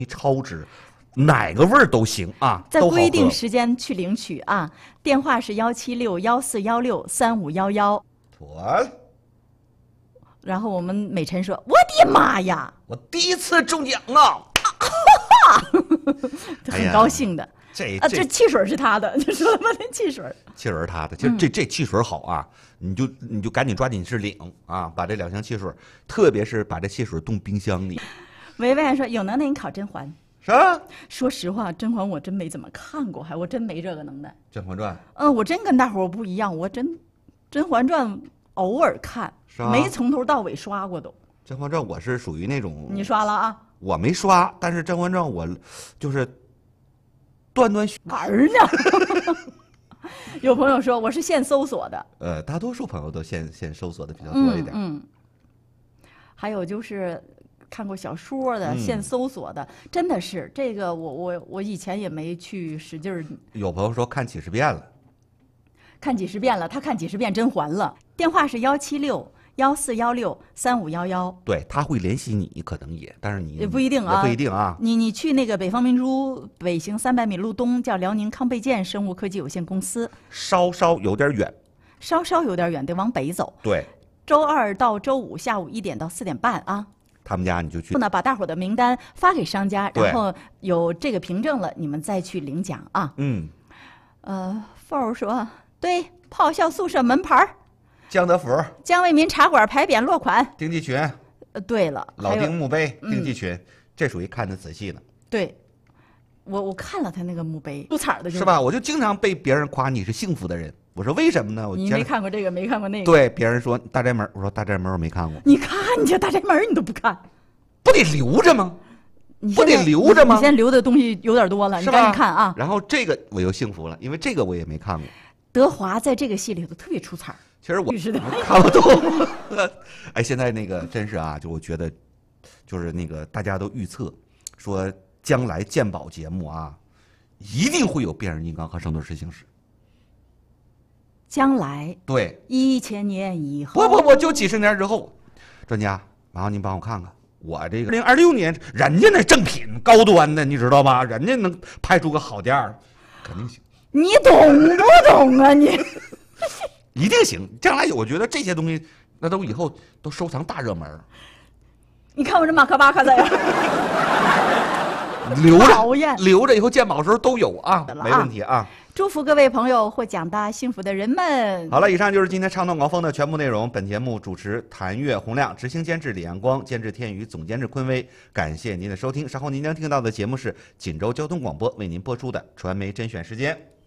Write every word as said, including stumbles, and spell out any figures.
超值，哪个味儿都行啊， 在规定时间去领取啊。电话是幺七六幺四幺六三五幺幺。 妥了。 然后我们美晨说：“我的妈呀， 我第一次中奖啊！” 他很高兴的。 这啊，这汽水是他的，就说了半天汽水。 汽水是他的，其实这这汽水好啊，你就你就赶紧抓紧去领啊，把这两箱汽水，特别是把这汽水冻冰箱里。 维维还说有能耐你考甄嬛。 啥？ 说实话，甄嬛我真没怎么看过，还我真没这个能耐。 《甄嬛传》？ 嗯，我真跟大伙儿不一样，我真《甄嬛传》偶尔看，没从头到尾刷过都。《 甄嬛传》我是属于那种你刷了啊？ 我没刷，但是《甄嬛传》我就是断断续玩呢。有朋友说我是现搜索的， 呃，大多数朋友都现现搜索的比较多一点。 嗯，嗯还有就是看过小说的， 嗯、 现搜索的，真的是这个我我我以前也没去使劲儿。 有朋友说看几十遍了， 看几十遍了，他看几十遍甄嬛了。电话是幺七六幺四幺六三五幺幺。 对，他会联系你，可能也，但是你也不一定啊， 不一定啊。 你你去那个北方明珠北行三百米路东，叫辽宁康贝健生物科技有限公司， 稍稍有点远， 稍稍有点远，得往北走。 对， 周二到周五下午一点到四点半啊。 他们家你就去。 呢，把大伙的名单发给商家，然后有这个凭证了，你们再去领奖啊。 嗯。 呃，凤儿说对，炮校宿舍门牌。 江德福、 江为民茶馆牌匾落款丁继群。 呃，对了， 老丁墓碑丁继群， 嗯、 这属于看得仔细的。 对，我我看了他那个墓碑，出彩的、就是， 是吧？我就经常被别人夸你是幸福的人，我说为什么呢？我你没看过这个，没看过那个。 对，别人说大宅门，我说大宅门我没看过。 你看你这大宅门你都不看， 不得留着吗？不得留着吗？ 你先留的东西有点多了，你赶紧看啊。 然后这个我又幸福了，因为这个我也没看过。 德华在这个戏里头特别出彩。 其实我看不懂。哎，现在那个真是啊，就我觉得，就是那个大家都预测说，将来鉴宝节目啊，一定会有变形金刚和圣斗士星矢。 将来对， 一千年以后， 不不不，就几十年之后。专家，麻烦您帮我看看，我这个二零二六年，人家那正品高端的，你知道吧？人家能拍出个好件儿，肯定行。 你懂不懂啊你？ 一定行，将来我觉得这些东西，那都以后都收藏大热门。 你看我这马克巴卡在留着，留着以后鉴宝的时候都有啊，没问题啊。 祝福各位朋友获奖的幸福的人们。 好了，以上就是今天畅断高峰的全部内容。本节目主持谭月、洪亮，执行监制李阳光，监制天宇，总监制坤威。感谢您的收听，稍后您将听到的节目是锦州交通广播为您播出的传媒甄选时间。